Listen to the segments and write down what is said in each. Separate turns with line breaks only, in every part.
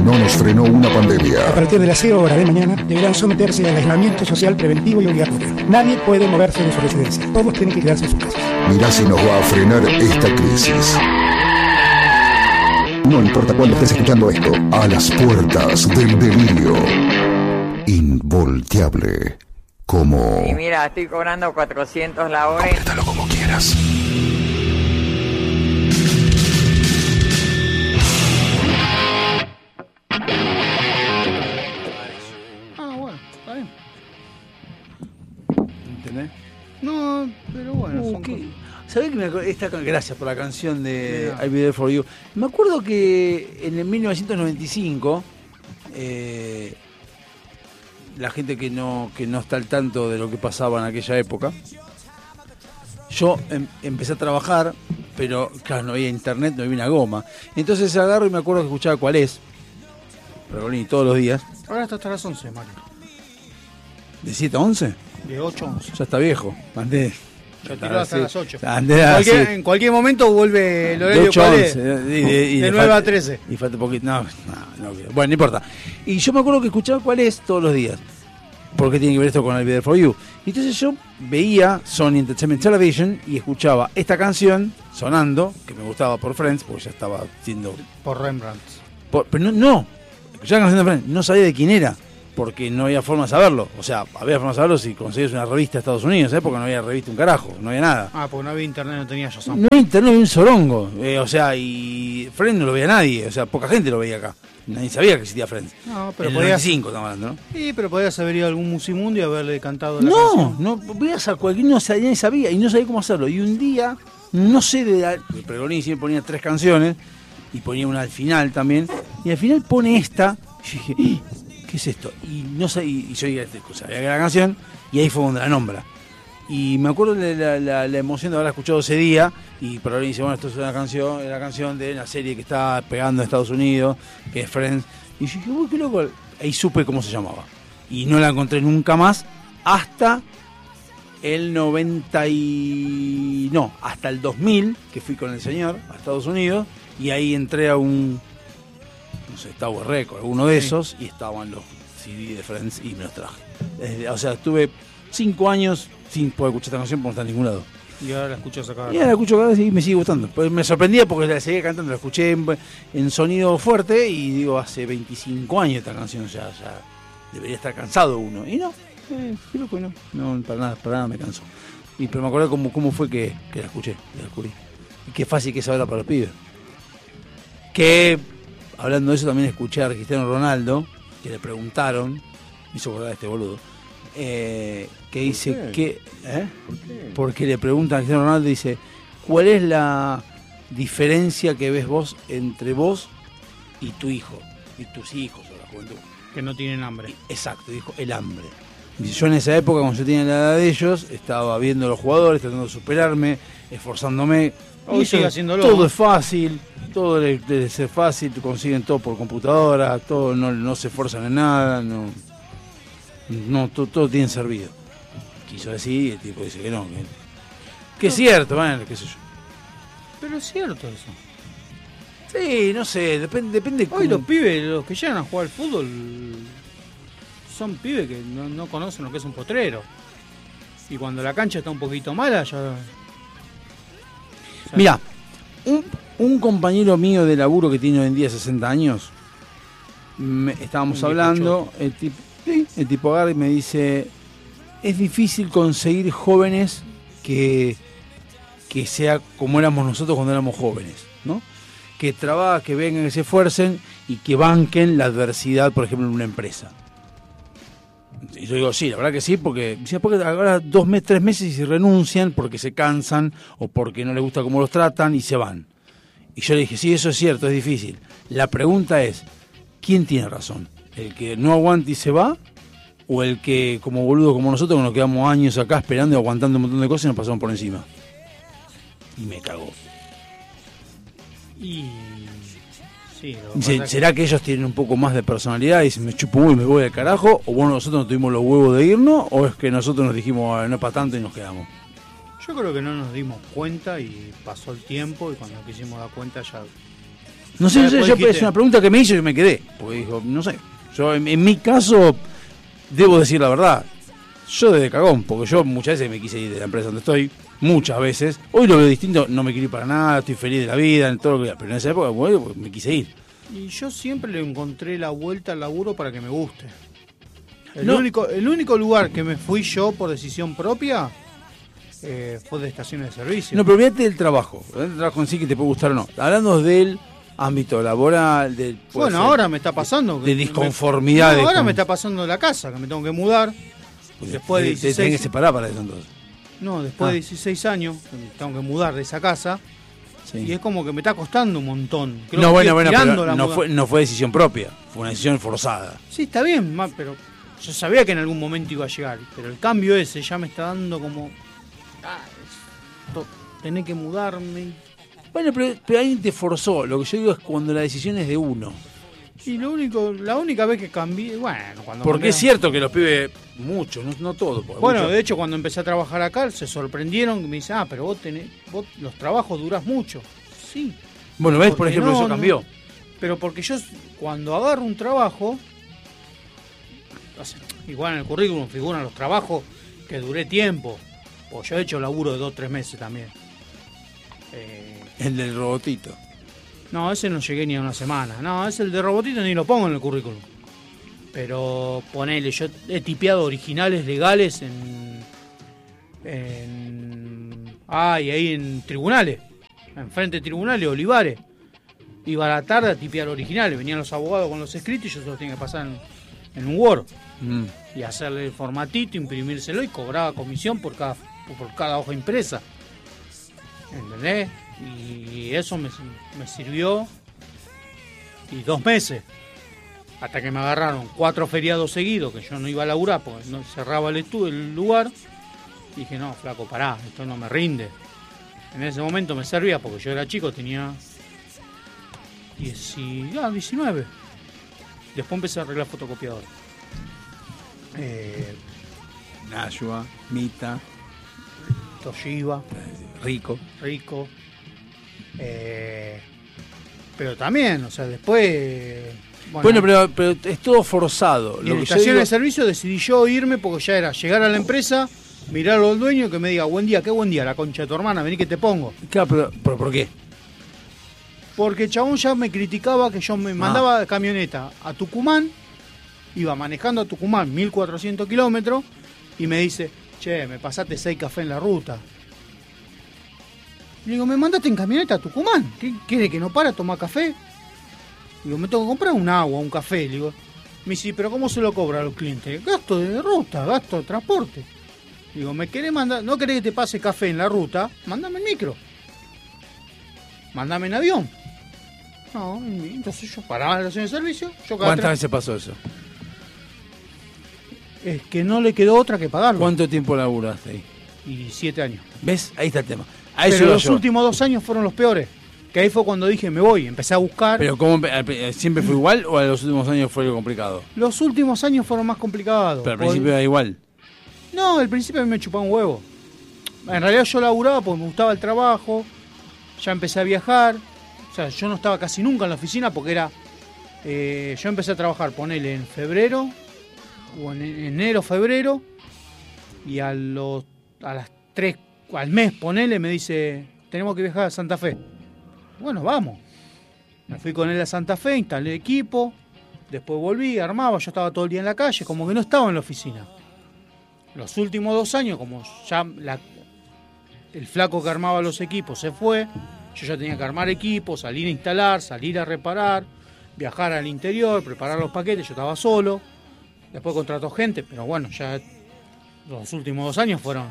no nos frenó una pandemia.
A partir de las 0 horas de mañana deberán someterse al aislamiento social preventivo y obligatorio. Nadie puede moverse de su residencia. Todos tienen que quedarse en su casa.
Mirá si nos va a frenar esta crisis. No importa cuándo estés escuchando esto, a las puertas del delirio. Involteable. Como...
Y mira, estoy cobrando 400 la hora.
Complétalo como quieras.
Bueno, está bien. ¿Entendés? No, pero bueno, son cosas.
¿Sabés que gracias por la canción de I'll Be There For You? Me acuerdo que en el 1995, la gente que no está al tanto de lo que pasaba en aquella época, yo empecé a trabajar, pero claro, no había internet, no había una goma. Entonces agarro y me acuerdo que escuchaba Cuál es, Pergolini, todos los días.
Ahora está hasta las 11, Mario.
¿De 7 a 11?
De 8 a 11.
Ya está viejo, mandé.
Ya tiró hasta las 8.
En
cualquier momento vuelve el horario de 9 a 13.
Y falta poquito. No, bueno, no importa. Y yo me acuerdo que escuchaba Cuál es todos los días. Porque tiene que ver esto con el Be There For You. Y entonces yo veía Sony Entertainment Television y escuchaba esta canción sonando, que me gustaba por Friends, porque ya estaba siendo...
Por Rembrandt.
Pero no. Escuchaba la canción de Friends, no sabía de quién era. Porque no había forma de saberlo. O sea, había forma de saberlo si conseguías una revista de Estados Unidos, porque no había revista un carajo, no había nada.
Porque no había internet, no tenía Shazam.
No había internet, no había un sorongo. O sea, y Friends no lo veía nadie. O sea, poca gente lo veía acá. Nadie sabía que existía Friends.
No, pero
en el
podías...
95 estamos hablando, ¿no?
Sí, pero podías haber ido a algún musimundo y haberle cantado la canción.
No, veías a cualquier... Nadie sabía y no sabía cómo hacerlo. Y un día, no sé, el Pergolini siempre ponía 3 canciones y ponía una al final también. Y al final pone esta. Y yo dije... ¿qué es esto? Y no sé, y yo sabía que era la canción, y ahí fue donde la nombra. Y me acuerdo de la emoción de haberla escuchado ese día, y por ahí dice, bueno, esto es la canción de la serie que está pegando en Estados Unidos, que es Friends. Y yo dije, uy, qué loco. Ahí supe cómo se llamaba. Y no la encontré nunca más, hasta el 90 y... No, hasta el 2000, que fui con el señor a Estados Unidos, y ahí entré a un... no sé, Tower Record, alguno de esos, y estaban los CD de Friends y me los traje. O sea, estuve 5 años sin poder escuchar esta canción porque no está en ningún lado.
Y ahora la escuchas acá.
Y ahora la escucho cada vez y me sigue gustando. Pues me sorprendía porque la seguía cantando, la escuché en sonido fuerte y digo, hace 25 años esta canción ya debería estar cansado uno. Y no, creo que no, para nada me cansó. Pero me acuerdo cómo fue que la escuché, la descubrí. Y qué fácil que es ahora para los pibes. Que... hablando de eso, también escuché a Cristiano Ronaldo, que le preguntaron, me hizo acordar este boludo, que dice que... ¿Por qué? Porque le preguntan a Cristiano Ronaldo, dice, ¿cuál es la diferencia que ves vos entre vos y tu hijo? Y tus hijos o la juventud.
Que no tienen hambre.
Exacto, dijo, el hambre. Dice, yo en esa época, cuando yo tenía la edad de ellos, estaba viendo a los jugadores, tratando de superarme, esforzándome.
Hoy sigue haciéndolo.
Todo es fácil, todo debe ser fácil, consiguen todo por computadora, todo no se esfuerzan en nada, todo tienen servido. Quiso decir y el tipo dice que no, que es cierto, bueno, qué sé yo.
Pero es cierto eso.
Sí, no sé, depende.
Hoy los pibes, los que llegan a jugar al fútbol, son pibes que no conocen lo que es un potrero. Y cuando la cancha está un poquito mala, ya...
Mirá, un compañero mío de laburo que tiene hoy en día 60 años, estábamos hablando, el tipo agarra y me dice, es difícil conseguir jóvenes que sea como éramos nosotros cuando éramos jóvenes, ¿no? Que trabajen, que vengan, que se esfuercen y que banquen la adversidad, por ejemplo, en una empresa. Y yo digo, sí, la verdad que sí, porque ahora 2 meses, 3 meses y renuncian porque se cansan o porque no les gusta cómo los tratan y se van. Y yo le dije, sí, eso es cierto, es difícil. La pregunta es, ¿quién tiene razón? ¿El que no aguanta y se va? ¿O el que, como boludo como nosotros, nos quedamos años acá esperando y aguantando un montón de cosas y nos pasamos por encima? Y me cagó.
Y... sí,
dice, ¿será que ellos tienen un poco más de personalidad y dicen, me chupo y me voy al carajo? ¿O bueno, nosotros no tuvimos los huevos de irnos? ¿O es que nosotros nos dijimos, no es para tanto y nos quedamos?
Yo creo que no nos dimos cuenta y pasó el tiempo y cuando quisimos dar cuenta ya
No sé,
Después
yo,
dijiste-
es una pregunta que me hizo y yo me quedé. Porque dijo, no sé. Yo, en mi caso, debo decir la verdad. Yo desde cagón, porque yo muchas veces me quise ir de la empresa donde estoy. Muchas veces. Hoy lo veo distinto, no me quiero ir para nada, estoy feliz de la vida, en todo lo que. Pero en esa época, bueno, me quise ir.
Y yo siempre le encontré la vuelta al laburo para que me guste. El
No.
único lugar que me fui yo por decisión propia fue de estaciones de servicio.
No, pero olvídate del trabajo. Olvídate del trabajo en sí que te puede gustar o no. Hablando del ámbito laboral, del. puede
Bueno,
ser,
ahora me está pasando.
de disconformidades
No, ahora
con-
me está pasando la casa, que me tengo que mudar. Después de
te tenés que
16,
separar para eso entonces.
no, después
Ah.
de 16 años, me tengo que mudar de esa casa.
Sí.
Y es como que me está costando un montón. Creo
No,
que
bueno,
estoy tirando
pero
la
no
muda-
fue decisión propia, fue una decisión forzada.
Sí, está bien, pero yo sabía que en algún momento iba a llegar. Pero el cambio ese ya me está dando como. Tener que mudarme.
Bueno, pero alguien te forzó. Lo que yo digo es cuando la decisión es de uno.
Y la única vez que cambié, bueno, cuando
Porque
cambié-
es cierto que los pibes, muchos, no todos. porque
Bueno,
muchos-
de hecho, cuando empecé a trabajar acá, se sorprendieron que me dicen, pero vos los trabajos durás mucho. Sí.
Bueno, ves, por
porque
ejemplo,
no,
eso
no.
cambió.
Pero porque yo, cuando agarro un trabajo, o sea, igual en el currículum figuran los trabajos que duré tiempo. O yo he hecho laburo de 2 o 3 meses también.
El del robotito.
No, ese no llegué ni a una semana. No, ese el de robotito ni lo pongo en el currículum. Pero ponele, yo he tipeado originales legales y ahí en tribunales. Enfrente de tribunales, Olivares. Iba a la tarde a tipear originales. Venían los abogados con los escritos y yo se los tenía que pasar en un Word.
Mm.
Y hacerle el formatito, imprimírselo y cobraba comisión por cada hoja impresa. ¿Entendés? Y eso me sirvió. Y 2 meses. Hasta que me agarraron 4 feriados seguidos, que yo no iba a laburar porque no cerraba el lugar. Y dije, no, flaco, pará, esto no me rinde. En ese momento me servía porque yo era chico, tenía 19. Después empecé a arreglar fotocopiador.
Nashua, Mita,
Toshiba,
Rico.
Pero también, o sea, después...
Bueno, pero es todo forzado.
Y
Lo
en
que yo
estación
digo-
de servicio decidí yo irme porque ya era llegar a la empresa, mirarlo al dueño y que me diga, buen día, qué buen día, la concha de tu hermana, vení que te pongo.
Claro, pero ¿por qué?
Porque el chabón ya me criticaba que yo me mandaba de camioneta a Tucumán, iba manejando a Tucumán 1400 kilómetros y me dice, che, me pasaste 6 cafés en la ruta. Le digo, me mandaste en camioneta a Tucumán, ¿qué quiere que no para a tomar café? Digo, me tengo que comprar un agua, un café. Le digo, me dice, pero ¿cómo se lo cobra a los clientes? Gasto de ruta, gasto de transporte. Digo, ¿me querés mandar? ¿No querés que te pase café en la ruta? Mándame en micro. Mándame en avión. No, entonces yo paraba en la estación de servicio. Yo cada
¿Cuántas
tres-
veces pasó eso?
Es que no le quedó otra que pagarlo.
¿Cuánto tiempo laburaste ahí?
Y 7 años.
¿Ves? Ahí está el tema. A eso
Pero
iba
los
yo.
últimos 2 años fueron los peores. Que ahí fue cuando dije, me voy. Empecé a buscar.
Pero ¿siempre fue igual o a los últimos años fue algo complicado?
Los últimos años fueron más complicados.
Pero al principio era igual.
No, al principio a mí me chupaba un huevo. En realidad yo laburaba porque me gustaba el trabajo. Ya empecé a viajar. O sea, yo no estaba casi nunca en la oficina porque era... yo empecé a trabajar, ponele, en febrero. O en enero, febrero. Y al mes, ponele, me dice, tenemos que viajar a Santa Fe. Bueno, vamos. Me fui con él a Santa Fe, instalé equipo. Después volví, armaba, yo estaba todo el día en la calle, como que no estaba en la oficina. Los últimos 2 años, como ya el flaco que armaba los equipos se fue, yo ya tenía que armar equipos, salir a instalar, salir a reparar, viajar al interior, preparar los paquetes, yo estaba solo. Después contrató gente, pero bueno, ya los últimos 2 años fueron...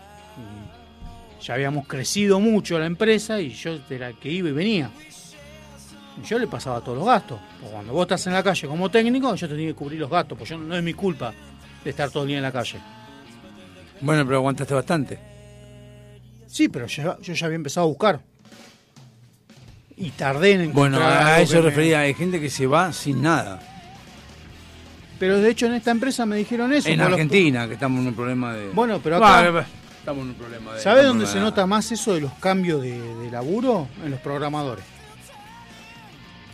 Ya habíamos crecido mucho la empresa y yo era el que iba y venía. Y yo le pasaba todos los gastos. Porque cuando vos estás en la calle como técnico, yo tenía que cubrir los gastos, porque no es mi culpa de estar todo el día en la calle.
Bueno, pero aguantaste bastante.
Sí, pero yo ya había empezado a buscar. Y tardé en
Bueno,
encontrar
a
algo
eso
que me-
refería. Hay gente que se va sin nada.
Pero de hecho en esta empresa me dijeron eso.
En
por los-
Argentina, que estamos en un problema de...
Bueno, pero acá...
estamos en un problema de...
¿Sabés dónde se nota más eso de los cambios de laburo? En los programadores.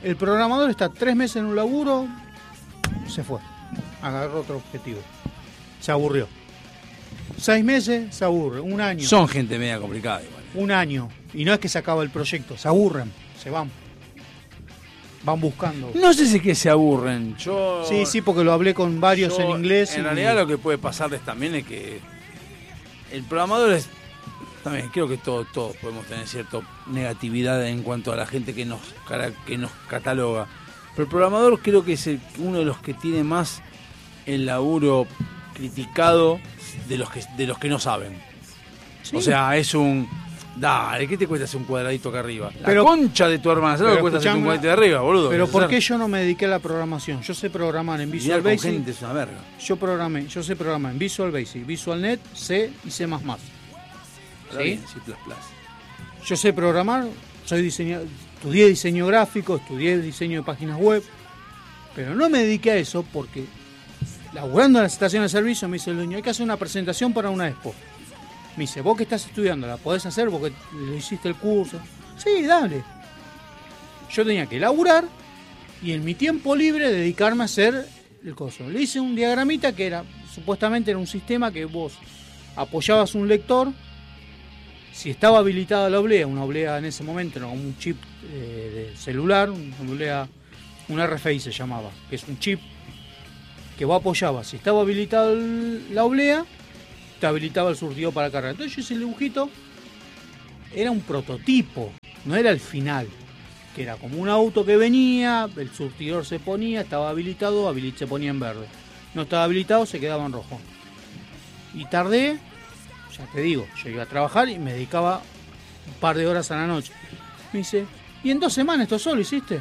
El programador está 3 meses en un laburo, se fue, agarró otro objetivo, se aburrió. 6 meses, se aburre, un año.
Son gente media complicada igual.
Un año, y no es que se acaba el proyecto, se aburren, se van buscando.
No sé si es que se aburren. Yo
Sí, porque lo hablé con varios en inglés.
En realidad lo que puede pasarles también es que el programador es... También creo que todos podemos tener cierta negatividad en cuanto a la gente que nos cataloga. Pero el programador creo que es uno de los que tiene más el laburo criticado de los que no saben. Sí. O sea, es un... Dale, ¿qué te cuesta hacer un cuadradito acá arriba? La concha de tu hermana, ¿sabes lo que cuesta hacer un cuadradito de arriba, boludo?
Pero ¿por qué yo no me dediqué a la programación? Yo sé programar en Visual Basic.
Gente es una verga.
Yo sé programar en Visual Basic, VisualNet, C y C++. ¿Sí? Yo sé programar, estudié diseño gráfico, estudié diseño de páginas web, pero no me dediqué a eso porque laburando en la estación de servicio me dice el dueño, hay que hacer una presentación para una expo. Me dice, vos que estás estudiando, ¿la podés hacer? Vos que le hiciste el curso. Sí, dale. Yo tenía que laburar y en mi tiempo libre dedicarme a hacer el coso. Le hice un diagramita que supuestamente era un sistema que vos apoyabas un lector. Si estaba habilitada la oblea, una oblea en ese momento era como un chip de celular, una oblea, un RFI se llamaba, que es un chip que vos apoyabas. Si estaba habilitada la oblea, te habilitaba el surtidor para cargar. Entonces yo hice el dibujito, era un prototipo, no era el final, que era como un auto que venía, el surtidor se ponía, estaba habilitado, se ponía en verde. No estaba habilitado, se quedaba en rojo. Y tardé, ya te digo, yo iba a trabajar y me dedicaba un par de horas a la noche. Me dice, ¿y en 2 semanas esto solo hiciste?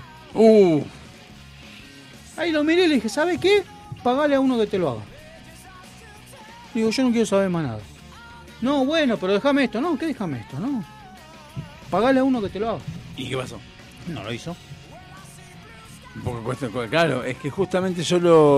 Ahí lo miré y le dije, ¿sabes qué? Pagale a uno que te lo haga. Digo, yo no quiero saber más nada. No, bueno, pero déjame esto. No, ¿qué déjame esto? No. Pagale a uno que te lo haga.
¿Y qué pasó?
No lo hizo.
Porque claro, es que justamente el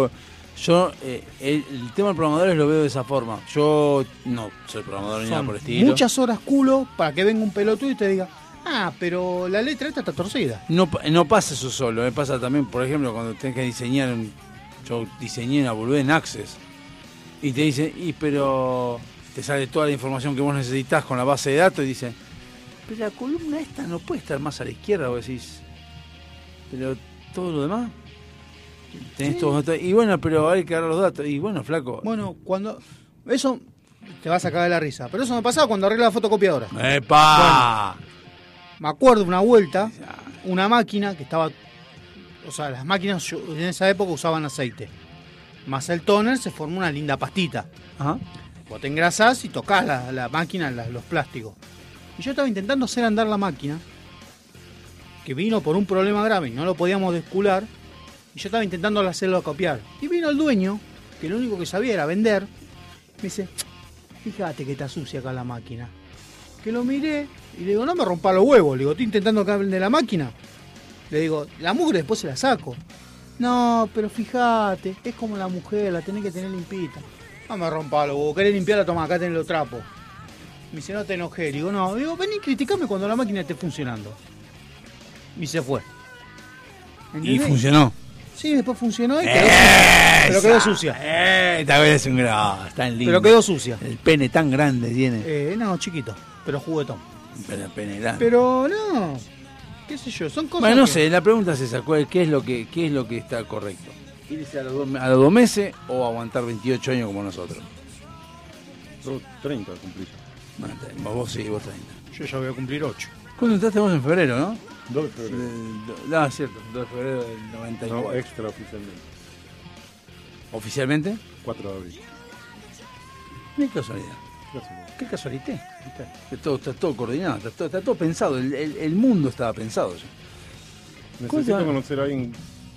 tema del programador lo veo de esa forma. Yo no soy programador ni nada por el estilo.
Muchas horas culo para que venga un pelotudo y te diga, pero la letra esta está torcida.
No pasa eso solo, me pasa también, por ejemplo, cuando tenés que diseñar, yo diseñé una boludez en Access y te dice, pero te sale toda la información que vos necesitas con la base de datos y dice, pero la columna esta no puede estar más a la izquierda, vos decís, pero todo lo demás tenés todos los datos, y bueno, pero hay que agarrar los datos, y bueno, flaco.
Bueno, cuando eso te vas a cagar de la risa, pero eso me pasaba cuando arreglaba la fotocopiadora.
¡Epa!
Bueno, me acuerdo una vuelta, una máquina que estaba, o sea, las máquinas en esa época usaban aceite, más el tóner se formó una linda pastita.
Ajá.
Vos te engrasás y tocás la máquina, los plásticos. Y yo estaba intentando hacer andar la máquina, que vino por un problema grave y no lo podíamos descular, y yo estaba intentando hacerlo copiar. Y vino el dueño, que lo único que sabía era vender, me dice, fíjate que está sucia acá la máquina. Que lo miré y le digo, no me rompa los huevos, le digo, estoy intentando acá vender la máquina. Le digo, la mugre después se la saco. No, pero fíjate, es como la mujer, la tenés que tener limpita. No me rompa los huevos, querés limpiarla, toma, acá tenés los trapos. Me dice, no te enojé. Le digo, no, vení, criticame cuando la máquina esté funcionando. Y se fue. ¿Entendés?
Y funcionó.
Sí, después funcionó y quedó pero quedó sucia.
Esta vez es un grado, tan lindo.
Pero quedó sucia.
El pene tan grande tiene.
No, chiquito, pero juguetón.
Pero el pene grande.
Pero no, qué sé yo, son cosas.
Bueno, no sé, la pregunta es esa, ¿qué es lo que está correcto? ¿Irse a los 2 meses o aguantar 28 años como nosotros?
Yo 30 cumplí.
Bueno, vos sí, vos 30.
Yo ya voy a cumplir 8.
¿Cuándo entraste vos en febrero, no?
2 de febrero.
No, cierto, 2 de febrero del 94.
No, extra oficialmente.
¿Oficialmente?
4 de abril.
Qué casualidad. Qué casualidad. Está todo coordinado, está todo pensado. El mundo estaba pensado ya.
Necesito conocer a alguien.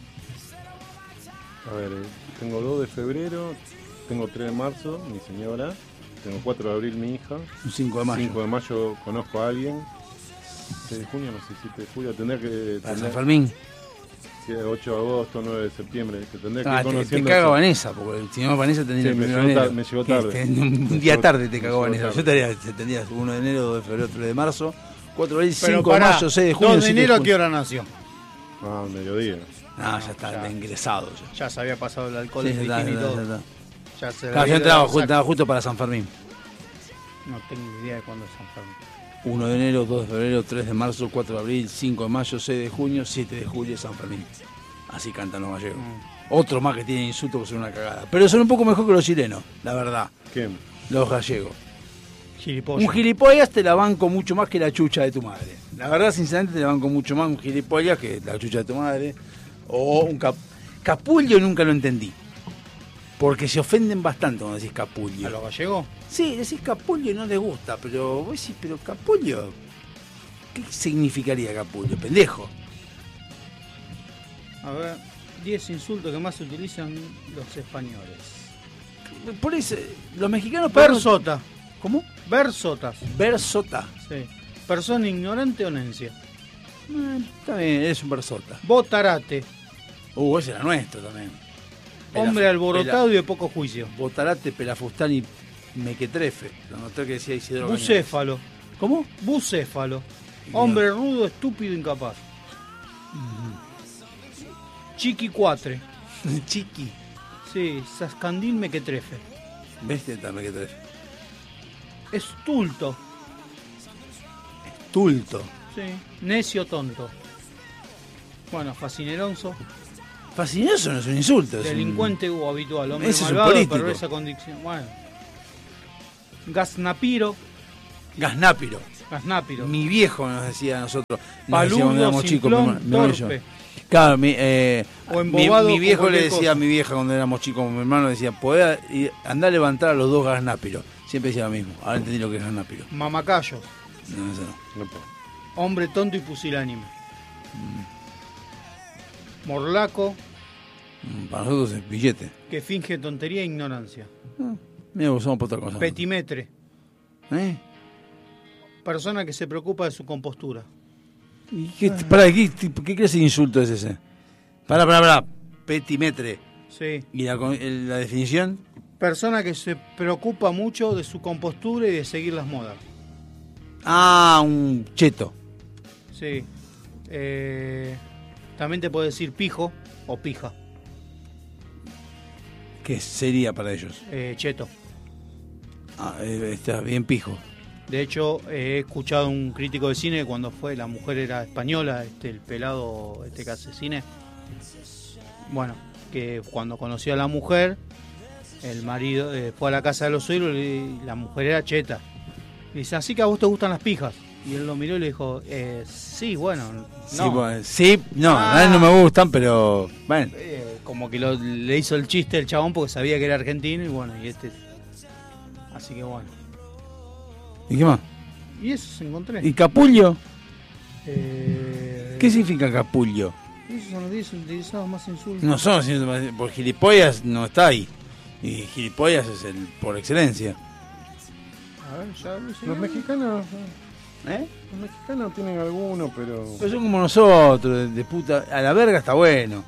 A ver, tengo 2 de febrero, tengo 3 de marzo, mi señora, tengo 4 de abril, mi hija.
Un 5 de mayo.
5 de mayo conozco a alguien. 6 de junio, no sé, 7 de julio, tendría que...
Para San Fermín.
8 de agosto, 9 de septiembre, que tendría que ir
Te
conociendo...
caga Vanessa, porque si no Vanessa tendría
Sí,
el 1 de enero.
me llegó tarde.
Un día tarde te cagó
Me llegó
Vanessa.
tarde.
Yo tendría 1 de enero, 2 de febrero, 3 de marzo, 4 de abril,
Pero
5 de
pará,
mayo, 6 de junio,
2 de
7
enero, ¿a
junio.
qué hora nació?
Ah, al mediodía.
No, ya está ingresado.
Ya se había pasado el alcohol
Sí,
en
ya está,
y todo.
ya está.
Ya se
Claro, yo entraba justo para San Fermín.
No tengo ni idea de cuándo es San Fermín.
1 de enero, 2 de febrero, 3 de marzo, 4 de abril, 5 de mayo, 6 de junio, 7 de julio, San Fermín. Así cantan los gallegos. Otro más que tienen insultos que son una cagada. Pero son un poco mejor que los chilenos, la verdad.
¿Quién?
Los gallegos.
Gilipollas.
Un gilipollas te la banco mucho más que la chucha de tu madre. La verdad, sinceramente, te la banco mucho más un gilipollas que la chucha de tu madre. O un capullo nunca lo entendí. Porque se ofenden bastante cuando decís capullo.
¿A los gallegos?
Sí, decís capullo y no les gusta, pero vos decís, pero capullo, ¿qué significaría capullo? Pendejo.
A ver, 10 insultos que más se utilizan los españoles.
Por eso, los mexicanos...
Bersota.
¿Cómo?
Bersotas.
Bersota.
Sí. Persona ignorante o nencia.
Está bien, es un bersota.
Botarate.
Ese era nuestro también.
Hombre alborotado y de poco juicio.
Botarate, pelafustán y mequetrefe. Lo noté que decía Isidro Cañas.
Bucéfalo.
¿Cómo?
Bucéfalo. Hombre rudo, estúpido, incapaz. Chiquicuatre.
Chiqui.
Sí, Sascandil mequetrefe.
Bestia está mequetrefe.
Estulto.
Tulto.
Sí. Necio tonto. Bueno, fascineronzo.
Fascinoso no es un insulto.
Delincuente o habitual. Hombre
Ese es un
malvado,
político.
perversa condición. Bueno. Gaznapiro.
Gasnápiro.
Gaznapiro.
Mi viejo nos decía a nosotros. Nos
Paludo,
decía cuando éramos chicos.
simplón,
mi hermano y yo.
torpe.
Claro,
O embobado
mi
con
viejo le
cualquier
decía
cosa.
a mi vieja cuando éramos chicos, mi hermano decía, podés andar a levantar a los dos gasnápiros. Siempre decía lo mismo. Ahora entendí lo que es gasnápiro.
Mamacayos.
No, eso no.
No puedo.
Hombre tonto y pusilánime. Morlaco,
Para nosotros es billete.
que finge tontería e ignorancia.
Mira, vos somos por otra cosa.
Petimetre,
¿Eh?
persona que se preocupa de su compostura.
¿Y pará, ¿qué clase de insulto es ese? Pará. Petimetre.
Sí.
¿Y la definición?
Persona que se preocupa mucho de su compostura y de seguir las modas.
Ah, un cheto.
Sí. También te puede decir pijo o pija.
¿Qué sería para ellos?
Cheto.
Ah, está bien pijo.
De hecho, he escuchado a un crítico de cine que cuando fue, la mujer era española, el pelado que hace cine. Bueno, que cuando conoció a la mujer, el marido fue a la casa de los suegros y la mujer era cheta. Y dice, así que a vos te gustan las pijas. Y él lo miró y le dijo, sí, bueno, no.
Sí, bueno, sí, no, a mí no me gustan, pero bueno.
Como que le hizo el chiste el chabón porque sabía que era argentino y bueno, así que bueno.
¿Y qué más?
Y eso se encontré.
¿Y capullo?
¿Qué
¿Qué significa capullo?
Esos son los 10 utilizados más insultos.
No son, por gilipollas no está ahí. Y gilipollas es el por excelencia.
A ver, ya lo sé.
Los mexicanos.
¿Eh?
Los mexicanos tienen alguno, pero.
Pero son como nosotros, de puta. A la verga está bueno.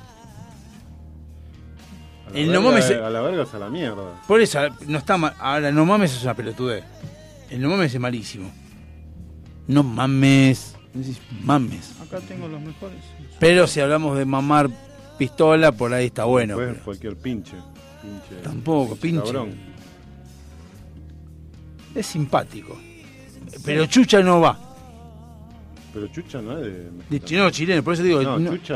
A la
El
verga,
no mames.
a la verga es a la mierda.
Por eso, no está mal. Ahora, no mames es una pelotudez. El no mames es malísimo. No mames. Decís mames.
Acá tengo los mejores.
Pero si hablamos de mamar pistola, por ahí está bueno.
Después
pero
cualquier pinche.
tampoco, pinche.
Cabrón.
Es simpático. Pero chucha no va.
Pero Chucha no es de.
No, chileno, por eso digo.
No,
no,
Chucha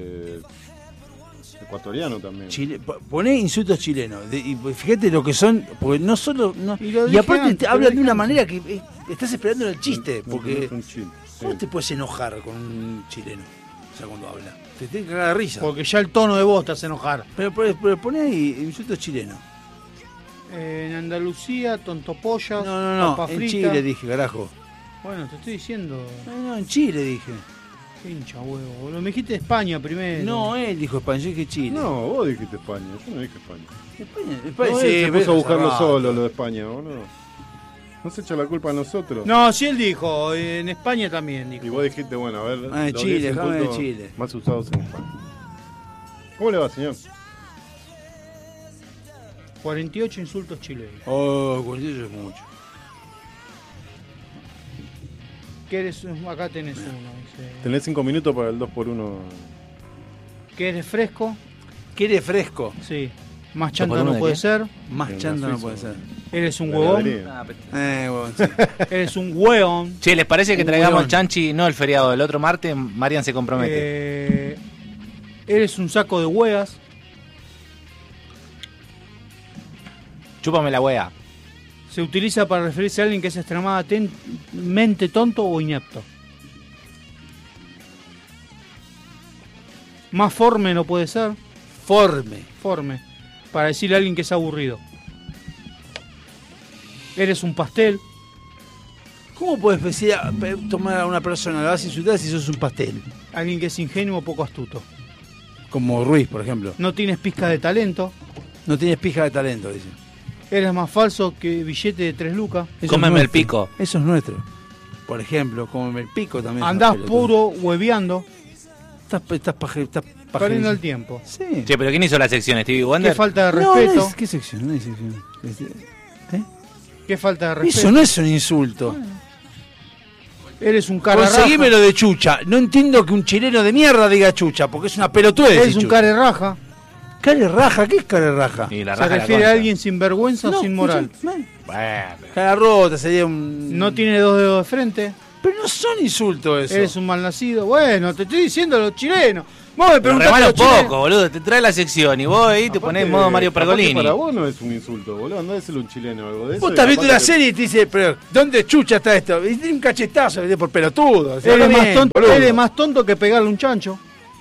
ecuatoriano también.
Poné insultos chilenos. Y fíjate lo que son. Porque no solo. No,
Y lo
y
dije
aparte
antes,
te
lo
hablan de
dije
una
antes.
manera que estás esperando el chiste. Porque.
Es un chile.
¿Cómo te puedes enojar con un chileno? O sea, cuando habla. Te tiene que cagar de risa.
Porque ya el tono de voz te hace enojar.
Pero poné ahí insultos chilenos.
En Andalucía, tontopollas,
No.
papa
En
frita.
Chile dije, carajo.
Bueno, te estoy diciendo.
No, en Chile dije.
Pincha huevo, boludo. Me dijiste España primero.
No, él dijo España, yo dije Chile.
No, vos dijiste España, yo no dije España.
España
No,
sí,
él se puso a buscarlo
cerrado.
solo, lo de España, boludo. No se echa la culpa a nosotros.
No, sí él dijo. En España también dijo.
Y vos dijiste, bueno, a ver.
Ah, de
los
Chile,
10
déjame de
insultos
Chile.
Más usados en España. ¿Cómo le va, señor?
48 insultos chilenos.
Oh, 48 es mucho.
¿Qué eres? Acá tenés uno. Dice.
Tenés 5 minutos para el 2x1.
Que eres fresco.
Quiere fresco.
Sí. Más chanta
¿Por
no
una
puede
qué?
ser.
Más chanta no puede ser.
Eres un
La
huevón.
heladería.
Huevón, sí.
Eres un hueón.
Che, ¿les parece que traigamos
Hueón.
el chanchi no el feriado del otro martes? Marian se compromete.
Eres un saco de hueas.
Chúpame la wea.
Se utiliza para referirse a alguien que es extremadamente tonto o inepto. Más forme no puede ser. Forme. Para decirle a alguien que es aburrido. Eres un pastel.
¿Cómo puedes tomar a una persona, la vas a insultar si sos un pastel?
Alguien que es ingenuo o poco astuto.
Como Ruiz, por ejemplo.
No tienes pizca de talento.
No tienes pija de talento, dice.
Eres más falso que billete de 3 lucas.
Eso
Cómeme
es
el
nuestro.
pico.
Eso es nuestro. Por ejemplo, cómeme el pico también. es
Andás
una pelotudez.
puro hueveando.
Estás
Perdiendo el tiempo.
Sí.
Che, pero ¿quién hizo la sección? ¿Stevie
Qué
Wonder?
falta de
No,
respeto.
¿qué sección? No hay sección.
Qué falta de respeto.
Eso no es un insulto.
Eres un cara raja.
Conseguímelo de chucha. No entiendo que un chileno de mierda diga chucha, porque es una pelotudez.
Eres
decir
un
chucha.
care raja.
Care raja, ¿qué es care raja?
Y la
Se
raja la
refiere a
concha.
alguien sin vergüenza o sin moral.
Bueno,
Cara rota sería un.
No tiene 2 dedos de frente.
Pero no son insultos eso.
Eres un malnacido. Bueno, te estoy diciendo a los chilenos. Vos me
pero
preguntaste a
remala
los
un poco,
chilenos.
boludo. Te trae la sección y vos ahí te ponés en modo Mario
Aparte,
Pergolini.
para vos no es un insulto, boludo. Andá a decirle a un chileno o algo de eso.
Vos
y
estás viendo
aparte
la
que-
serie y te dice, pero ¿dónde chucha está esto? Y tiene un cachetazo, ¿viste? Por pelotudo. O sea,
Eres
está
más,
bien,
tonto,
boludo.
eres más tonto que pegarle un chancho.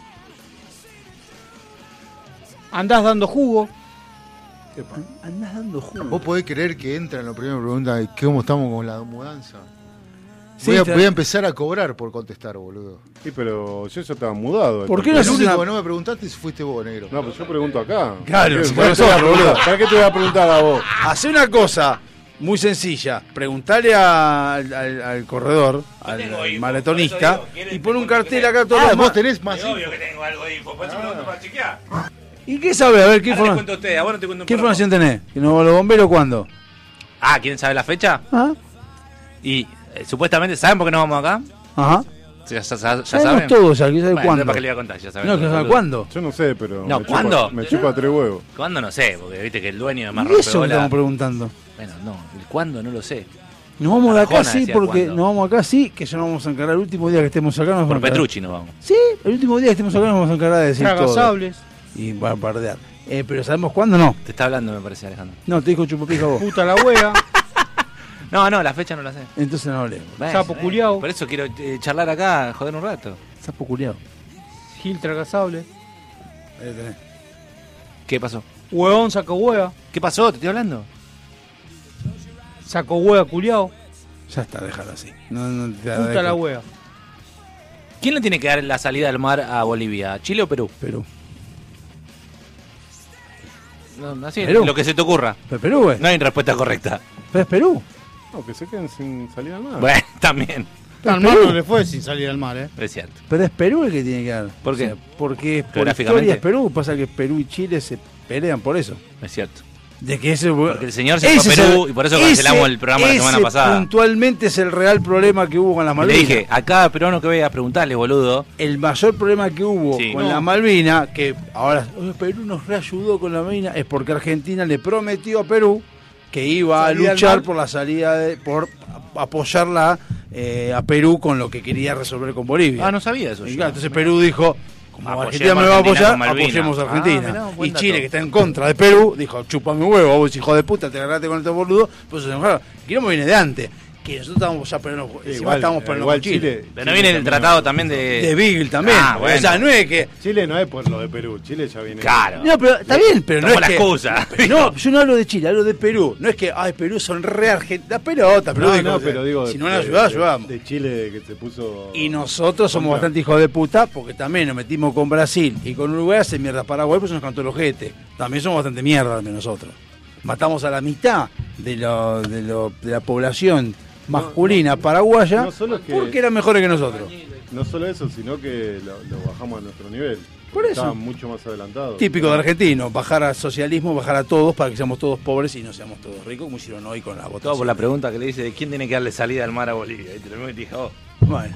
Andás dando jugo.
Andás dando jugo.
¿Vos podés creer que entra en la primera pregunta de cómo estamos con la mudanza?
Sí,
Voy a empezar a cobrar por contestar, boludo.
Sí, pero yo ya estaba mudado.
¿Por qué
El
no haces
único
una-
que no me preguntaste si fuiste vos, negro.
No, pues yo pregunto acá.
Claro, si
¿Para qué te voy a preguntar? ¿Para qué te voy a preguntar a vos?
Hacé una cosa muy sencilla. Preguntale al corredor, al maratonista, y pon un cartel acá todo.
Ah,
lo
vos
demás.
tenés más.
que tengo algo de info. Por eso pregunto para chequear.
¿Y qué sabés? A ver, ¿qué,
Ahora les cuento a ustedes, a vos no te cuento un
¿qué
poco.
información tenés? ¿Que nos los bomberos cuándo?
Ah, ¿quieren saber la fecha?
¿Ah?
Y supuestamente, ¿saben por qué nos vamos acá?
Ajá.
Ya
Sabemos
saben.
todos, ya, ¿quién sabe
Bueno,
cuándo?
¿para qué le voy a contar? Ya saben.
No, que
todos,
sabe
boludo.
cuándo.
Yo no sé, pero.
No,
me
¿cuándo?
Me chupa 3 huevos.
¿Cuándo? No sé, porque viste que el dueño de
Y
Marro
eso que
Pegola-
estamos preguntando.
Bueno, no, el cuándo no lo sé.
Nos vamos de acá,
Arjona
sí,
decía
porque
cuándo.
nos vamos acá, sí, que ya nos vamos a encargar. El último día que estemos acá nos vamos a
Por
encargar.
Petrucci nos vamos.
Sí, el último día que estemos acá nos vamos a encargar de decir
Traga
todo.
sables.
Y va a bardear. Pero ¿sabemos cuándo? No.
Te está hablando, me parece, Alejandro.
No, te dijo chupapija vos.
Puta la wea.
No, la fecha no la sé.
Entonces no hablemos.
Bueno,
Sapo culiao.
Por eso quiero charlar acá, joder un rato.
Sapo culiao.
Gil traga sables.
Ahí lo tenés.
¿Qué pasó?
Huevón saco hueá.
¿Qué pasó? ¿Te estoy hablando?
Saco hueá culiao.
Ya está, déjalo así. No te
Puta la wea.
¿Quién le tiene que dar la salida del mar a Bolivia? ¿Chile o Perú?
Perú.
No, así,
Perú.
lo que se te ocurra.
Pero Perú, güey.
No hay respuesta correcta.
Pero es Perú.
No, que se queden sin salir al mar.
Bueno, también.
Al mar no le fue sin salir al mar,
Es cierto.
Pero es Perú el que tiene que dar.
¿Por qué?
Porque por
Geográficamente.
historia es Perú. Pasa que Perú y Chile se pelean por eso.
Es cierto.
De que ese,
Porque el señor se fue a
ese es
Perú y por eso cancelamos el programa la semana pasada.
Puntualmente es el real problema que hubo con las
Y
Malvinas.
le dije, a cada peruano que vaya a preguntarle, boludo.
El mayor problema que hubo
Sí.
con
No.
la Malvina, que ahora Perú nos reayudó con la Malvina, es porque Argentina le prometió a Perú que iba a
Salida al
luchar
mar.
por la salida, por apoyarla a Perú con lo que quería resolver con Bolivia.
Ah, no sabía eso.
Y
yo.
claro, entonces Perú dijo, como
Apoyemos
Argentina me va a
Argentina
apoyar,
con Malvinas.
apoyemos a
Ah,
Argentina.
mirá, buen
Y
dato.
Chile, que está en contra de Perú, dijo, chupame huevo, vos hijo de puta, te agarraste con estos boludos, pues se enojaron. Quilombo viene de antes, que nosotros estábamos ya peleando, encima estábamos peleando con Chile.
Pero no viene el tratado también de.
De Beagle también.
Ah, bueno.
O sea, no es que...
Chile no es por lo de Perú. Chile ya viene.
Claro.
No, pero está bien, pero no
Tomó
es
la
que...
excusa.
No, yo no hablo de Chile, hablo de Perú. No es que, ay, Perú son re argentinos. Pelota, Perú.
No,
dijo,
no,
o sea,
pero digo.
si no nos ayudás, ayudamos.
De Chile que se puso.
Y nosotros somos
contra.
bastante hijos de puta porque también nos metimos con Brasil y con Uruguay, hace mierda Paraguay, pues nos cantó el ojete. También somos bastante mierda también nosotros. Matamos a la mitad de la población masculina paraguaya
no solo es que-
porque eran mejores que nosotros.
No solo eso, sino que lo bajamos a nuestro nivel.
Por eso.
Estaban mucho más adelantados.
Típico de argentino, bajar al socialismo, bajar a todos para que seamos todos pobres y no seamos todos ricos, como hicieron hoy con la votación.
Todo por la pregunta que le dice de quién tiene que darle salida al mar a Bolivia. Y te lo mismo que te dije, oh,
Bueno,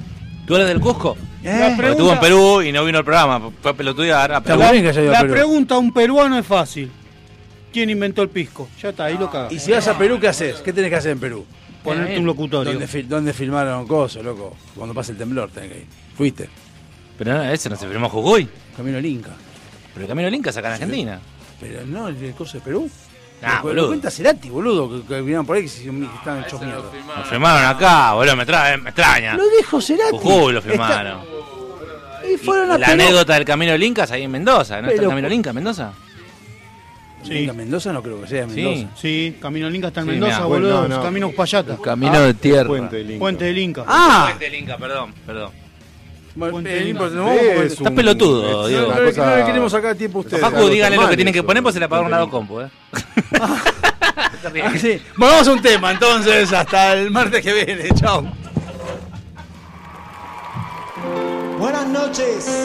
¿Tú eres del Cusco?
La
Porque estuvo en Perú y no vino al programa. Fue a pelotudear.
Está muy bien que haya ido a
La
Perú.
pregunta a un peruano es fácil. ¿Quién inventó el pisco? Ya está, ahí lo cagas.
Y si vas a Perú, ¿qué haces? ¿Qué tenés que hacer en Perú?
Ponerte un locutorio.
¿Dónde filmaron cosas, loco? Cuando pasa el temblor tenés que ir. ¿Fuiste?
Pero no, ese no se firmó Jujuy.
Camino al Inca.
Pero el Camino del Inca es acá en Argentina.
Pero no, el coso de Perú.
Ah,
lo
boludo.
cuenta Cerati, boludo, que vinieron por ahí que estaban hechos mierda.
Lo firmaron acá, boludo, me extraña.
Lo dijo Cerati.
Jujuy lo firmaron.
Y fueron a
La
Perú.
anécdota del Camino del Inca es ahí en Mendoza. ¿No está
Pero-
el Camino del Inca en Mendoza?
Sí.
Inca Mendoza no creo que sea
Sí.
Mendoza.
Sí, Camino del Inca está en
Sí,
Mendoza,
mirá.
boludo.
Bueno, no.
Camino Uspallata.
Camino de tierra.
Puente del Inca.
Puente del Inca.
Ah,
Puente del Inca, perdón.
bueno,
Puente
no
del
importa,
Inca.
no vamos porque-
Estás pelotudo,
es
Diego.
una
No le
cosa-
queremos sacar tiempo a ustedes.
Facu, díganle lo que
mal
tienen que
eso,
poner, pues se le apagaron
Puente
la
del
compu,
Ah, sí. Bueno, vamos a un tema entonces. Hasta el martes que viene. Chao.
Buenas noches.